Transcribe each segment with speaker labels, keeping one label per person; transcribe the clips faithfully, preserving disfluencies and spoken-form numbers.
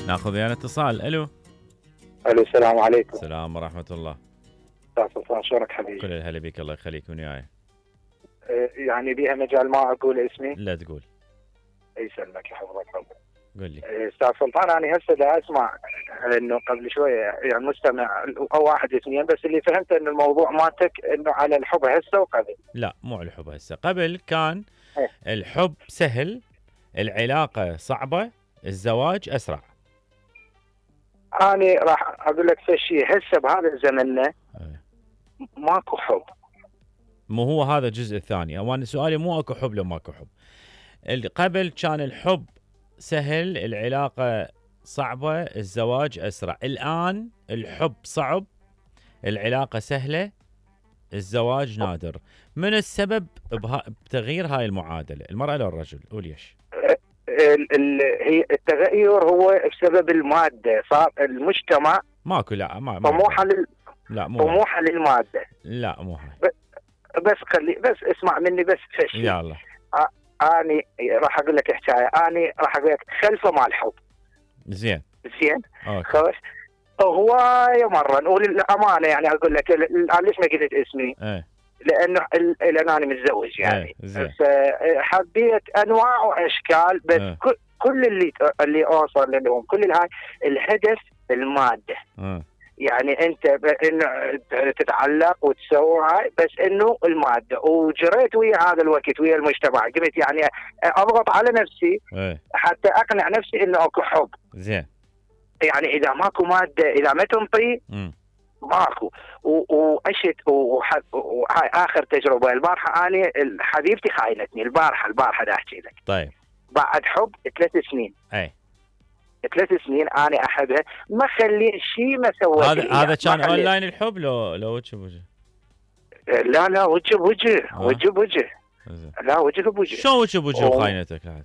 Speaker 1: ناخذ ويانا اتصال. الو.
Speaker 2: الو السلام عليكم.
Speaker 1: السلام ورحمه الله.
Speaker 2: استاذ سلطان شلونك حبيبي؟
Speaker 1: كل الهلا بك، الله يخليك. من وياي؟
Speaker 2: يعني بيها مجال ما اقول اسمي؟
Speaker 1: لا تقول.
Speaker 2: يسلمك يحفظك ربنا.
Speaker 1: قول لي.
Speaker 2: استاذ سلطان انا هسه دا اسمع انه قبل شويه يعني مستمع او واحد اثنين، بس اللي فهمت انه الموضوع مالتك انه على الحب هسه وقبل.
Speaker 1: لا مو على الحب هسه، قبل كان
Speaker 2: إيه؟
Speaker 1: الحب سهل، العلاقه صعبه، الزواج اسرع.
Speaker 2: انا راح اقول لك شيء، هسه بهذا الزمن
Speaker 1: إيه.
Speaker 2: ماكو حب.
Speaker 1: مو هو هذا الجزء الثاني، او انا سؤالي مو اكو حب لو ماكو حب. اللي قبل كان الحب سهل، العلاقه صعبه، الزواج اسرع. الان الحب صعب، العلاقه سهله، الزواج نادر. من السبب بها بتغيير هاي المعادله، المراه لو الرجل؟ قول ليش.
Speaker 2: ال ال هي التغير هو بسبب الماده، صار المجتمع
Speaker 1: ماكو. لا ما ما
Speaker 2: طموحه لل
Speaker 1: لا مو
Speaker 2: طموحه للماده.
Speaker 1: لا مو هاي.
Speaker 2: بس خلي بس اسمع مني بس فشي.
Speaker 1: يلا.
Speaker 2: اني راح اقول لك حكايه، اني راح اقول لك خلفه مع الحب.
Speaker 1: زين
Speaker 2: زين.
Speaker 1: اوكي.
Speaker 2: خلاص هوايه مره نقول الامانه، يعني اقول لك انا ليش ما قلت اسمي؟
Speaker 1: ايه.
Speaker 2: لانه لان انا متزوج يعني.
Speaker 1: ايه.
Speaker 2: حبيت انواع واشكال، بس
Speaker 1: ايه.
Speaker 2: كل اللي اللي اوصل لهم كل الهاي الهدف الماده.
Speaker 1: ايه.
Speaker 2: يعني انت انه تتعلق وتسوي هاي، بس انه الماده. وجريت ويا هذا الوقت ويا المجتمع، قلت يعني اضغط على نفسي
Speaker 1: ايه.
Speaker 2: حتى اقنع نفسي انه اكو حب.
Speaker 1: زين.
Speaker 2: يعني اذا ماكو ماده، اذا ما تنطي ماكو. واشت وهاي اخر تجربه البارحه، انا حبيبتي خاينتني البارحه البارحه دا احكي لك.
Speaker 1: طيب.
Speaker 2: بعد حب ثلاث سنين.
Speaker 1: اي.
Speaker 2: ثلاث سنين انا احبها، ما خلي شيء ما سويت.
Speaker 1: هذا هذا كان اونلاين الحب لو لو وجه بوجه؟
Speaker 2: لا لا وجه بوجه. وجه بوجه. لا وجه بوجه.
Speaker 1: شو وجه بوجه وخاينتك؟ لا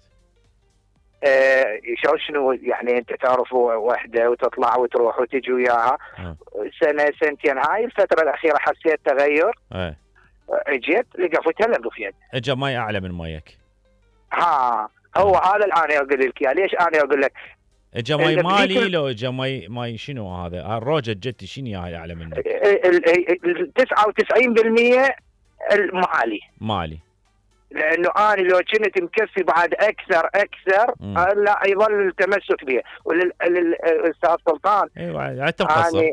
Speaker 2: آه شو شنو يعني، انت تعرف وحده وتطلع وتروح وتجي وياها
Speaker 1: أه.
Speaker 2: سنه سنتين، هاي الفتره الاخيره حسيت تغير.
Speaker 1: ايه.
Speaker 2: اجيت لقفتها لقفيت.
Speaker 1: اجى ماي اعلى من مايك.
Speaker 2: ها هو أه. هذا الان اقول لك يا ليش انا اقول لك
Speaker 1: اجى ماي مالي لو اجى ماي ماي شنو هذا الروجه جتي شنو هاي اعلى منك؟
Speaker 2: تسعة وتسعين بالمئة المالي
Speaker 1: مالي.
Speaker 2: لانه انا لو كنت مكفي بعد اكثر اكثر لا يظل التمسك به. والاستاذ سلطان
Speaker 1: ايوه انت مقصر.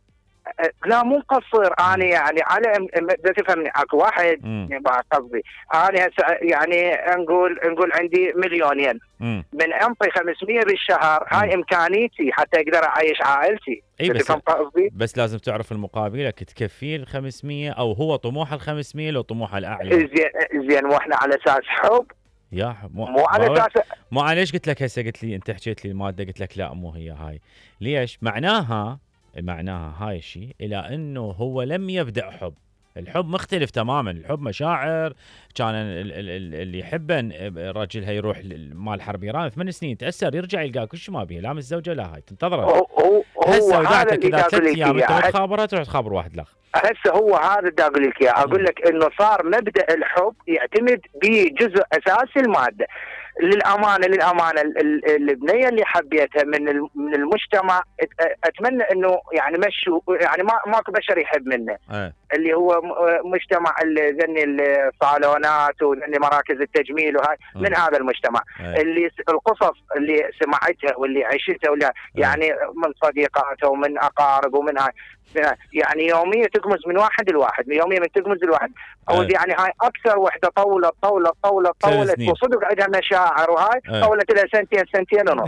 Speaker 2: لا مو مقصر انا، يعني على بدك تفهمني. اكو واحد قصدي انا هسه يعني نقول نقول عندي مليونين،
Speaker 1: مم.
Speaker 2: من انطي خمسمية بالشهر، هاي امكانيتي حتى اقدر اعيش عائلتي.
Speaker 1: اي بس
Speaker 2: تفهم قصدي؟
Speaker 1: بس لازم تعرف المقابلك تكفيه ال خمسمية، او هو طموحه ال خمسمية لو طموحه الاعلى.
Speaker 2: زين زين واحنا على اساس حب.
Speaker 1: يا مو,
Speaker 2: مو على اساس.
Speaker 1: مو انا ليش قلت لك هسه؟ قلت لي انت حكيت لي الماده، قلت لك لا مو هي هاي. ليش؟ معناها معناها هاي الشيء الى انه هو لم يبدا حب. الحب مختلف تماما، الحب مشاعر. كان اللي يحبه الرجل يروح مال حرب ايران ثمان سنين، تاثر يرجع يلقى كل شيء ما بيه، لا متزوجه لا هاي تنتظره.
Speaker 2: هسه
Speaker 1: ودعتك اذا ثلاث ايام تروح تخابرها تروح تخابر واحد الاخ.
Speaker 2: هسه هو هذا اللي اقول لك اياه، اقول لك انه صار مبدا الحب يعتمد بجزء اساسي الماده. للامانه للامانه البنيه اللي حبيتها من من المجتمع، اتمنى انه يعني مشوا يعني ما ماكو بشر يحب منه.
Speaker 1: أه.
Speaker 2: اللي هو مجتمع ذني الصالونات وذني مراكز التجميل وهاي أه. من هذا المجتمع. أه. اللي القصص اللي سمعتها واللي عشتها ولا يعني من صديقاتها ومن اقارب ومن هاي، يعني يوميا تقمز من واحد لواحد، يوميا من تقمز لواحد. او يعني هاي اكثر وحده طولت طولت طولت طولت وصدق عندها مشاعر، وهاي أه. طولت لها سنتين سنتين ونص.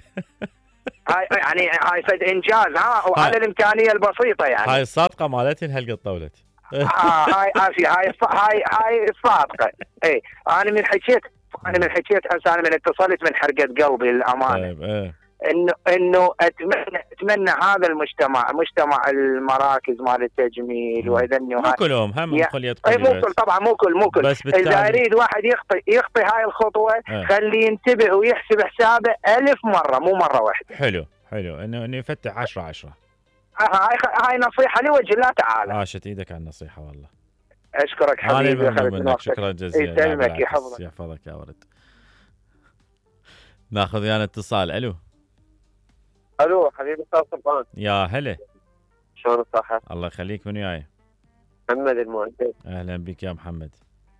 Speaker 2: هاي يعني هاي فد انجاز ها، وعلى الامكانيه البسيطه يعني.
Speaker 1: هاي الصادقه مالتها هالقد طولت.
Speaker 2: هاي هاي هاي هاي هاي الصادقه. اي انا من حكيت انا من حكيت هسه انا من اتصلت من حرقه قلبي للامانه.
Speaker 1: طيب ايه.
Speaker 2: انه انه اتمنى اتمنى هذا المجتمع، مجتمع المراكز مال التجميل وهذني
Speaker 1: مو كلهم هم خليه
Speaker 2: اي مو كل طبعا مو كل مو كل
Speaker 1: بس
Speaker 2: اذا يريد واحد يخطي يخطي هاي الخطوه اه. خليه ينتبه ويحسب حسابه ألف مره مو مره واحدة.
Speaker 1: حلو حلو انه انه يفتح عشرة عشرة.
Speaker 2: هاي هاي نصيحه لوجه الله تعالى.
Speaker 1: عاشت ايدك على النصيحه والله.
Speaker 2: اشكرك حبيبي
Speaker 1: منك. شكرا جزيلا.
Speaker 2: يسلمك يحفظك
Speaker 1: يحفظك يا ولد. ناخذ ويانا اتصال. الو
Speaker 3: الو حبيبي استاذ سلطان.
Speaker 1: يا هلا.
Speaker 3: شلون الصحة؟
Speaker 1: الله يخليك، من وياي؟
Speaker 3: محمد المؤدب.
Speaker 1: اهلا بك يا محمد.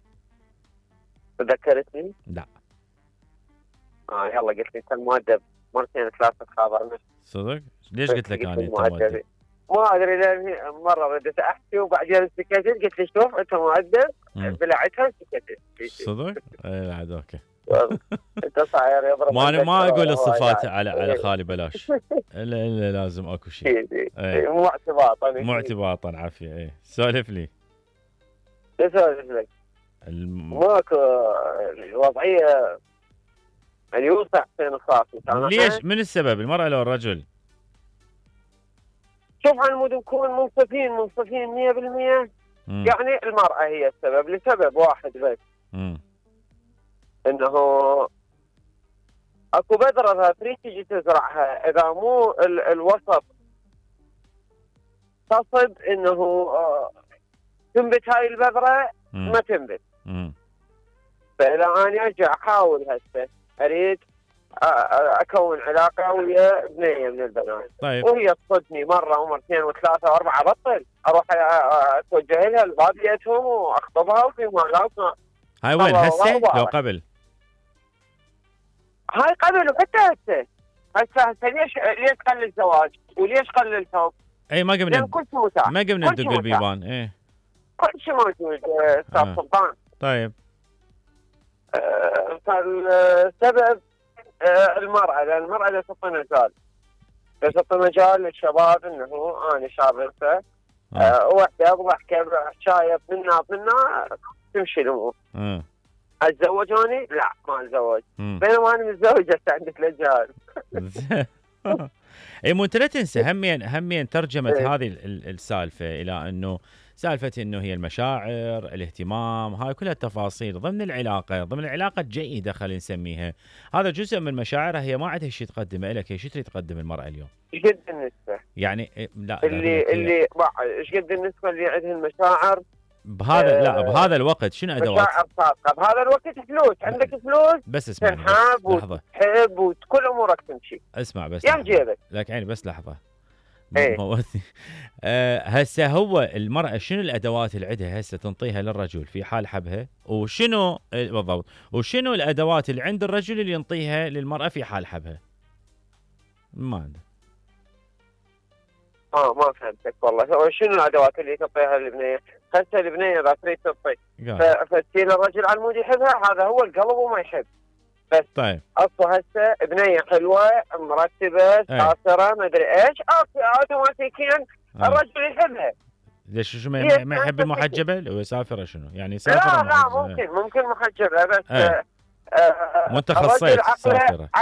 Speaker 3: تذكرتني؟
Speaker 1: لا.
Speaker 3: اه يلا قلت لي انت المؤدب مرتين ثلاثة خابرنا.
Speaker 1: صدق؟ ليش قلت لك انا انت مؤدب؟
Speaker 3: ما ادري لان مره بديت احكي وبعدين سكتت، قلت لي شوف انت مؤدب، بلعتها سكتت.
Speaker 1: صدق؟ اي عاد اوكي.
Speaker 3: انت صاير يضرب.
Speaker 1: ما انا ما اقول الصفات على على خالي بلاش. الا الا لازم اكو شيء.
Speaker 3: مو اعتباطا.
Speaker 1: مو اعتباطا عافيه. اي سولف لي.
Speaker 3: ايش اسولف لك؟ الم... ماكو الوضعيه يعني يوسع بين الخاص.
Speaker 1: ليش؟ من السبب؟ المرأة لو الرجل؟
Speaker 3: شوف على المود نكون منصفين منصفين مية بالمية. يعني المرأة هي السبب لسبب واحد بس.
Speaker 1: مم.
Speaker 3: انه اكو بذرة تريد تجي تزرعها، اذا مو ال الوسط تصب انه آه تنبت هاي البذرة
Speaker 1: مم.
Speaker 3: ما تنبت.
Speaker 1: مم.
Speaker 3: فاذا انا اجي احاول هسه اريد اكون علاقه ويا بنيه من البنات،
Speaker 1: طيب.
Speaker 3: وهي تصدني مره ومرتين وثلاثه واربعه، ابطل اروح اتوجه لها لباب بيتهم واخطبها وفي مالها.
Speaker 1: هاي وين هسه لو قبل؟
Speaker 3: هاي قبل وحتى هسه. هسه هسه ليش ليش قل الزواج وليش قل الحب؟
Speaker 1: اي ما قمنا
Speaker 3: كل شيء متاح،
Speaker 1: ما قمنا ندق البيبان. ايه
Speaker 3: كل شيء موجود استاذ سلطان.
Speaker 1: طيب
Speaker 3: آه فالسبب آه المرأة، لأن المرأة لا تعطي مجال، لا تعطي مجال للشباب انه انا شاب هسه آه وحده بضحكه بحكايه منا منا تمشي الامور.
Speaker 1: اه
Speaker 3: اتزوج اني؟ لا ما اتزوج، بينما انا متزوج هسه عندي ثلاث جهاز.
Speaker 1: اي مو انت لا تنسى همين همين ترجمه إيه؟ هذه السالفه الى انه سالفه انه هي المشاعر، الاهتمام، هاي كلها التفاصيل ضمن العلاقه، ضمن العلاقه الجيده خلينا نسميها، هذا جزء من مشاعرها. هي ما عندها شيء تقدمه لك، هي شو تريد تقدم المراه اليوم؟
Speaker 3: ايش قد النسبه؟
Speaker 1: يعني لا
Speaker 3: اللي اللي ايش قد النسبه اللي عندها المشاعر
Speaker 1: بهذا؟ لا بهذا الوقت شنو ادوات؟
Speaker 3: مشاعر صادقه بهذا الوقت، فلوس، عندك فلوس
Speaker 1: بس اسمع
Speaker 3: تنحب وتحب وكل امورك تمشي.
Speaker 1: اسمع بس
Speaker 3: يم جيبك
Speaker 1: لك عيني بس لحظه.
Speaker 3: ايه
Speaker 1: أه هسه هو المرأة شنو الأدوات اللي عندها هسه تنطيها للرجل في حال حبها، وشنو بالضبط وشنو الأدوات اللي عند الرجل اللي ينطيها للمرأة في حال حبها؟ ما عنده.
Speaker 3: اه ما فهمتك والله. شنو الأدوات اللي تعطيها للبنية؟ هسه البنية إذا تريد تعطي فتسيل الرجل على المود يحبها، هذا هو القلب وما يحب. بس
Speaker 1: طيب
Speaker 3: اصلا هسه بنيه حلوه مرتبه ساسره ما ادري ايش، اوتوماتيكيا الرجل يحبها.
Speaker 1: ليش شو ما, ما يحب المحجبه؟ لو سافره شنو يعني؟ سافره
Speaker 3: لا لا ممكن ممكن محجبه بس
Speaker 1: آه. آه. مو انت خصيت سافره.